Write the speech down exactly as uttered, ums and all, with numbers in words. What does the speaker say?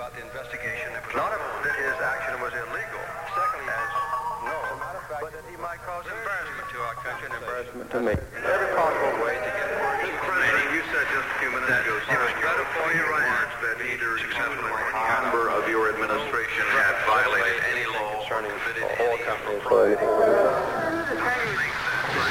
about the investigation. That was not that his action was illegal. Secondly, as no, but that he might cause embarrassment to our country and embarrassment to me. Every possible way to get word. President, you said just a few minutes ago something better for your remarks that either successful or any member of your administration had violated any law concerning all company employees.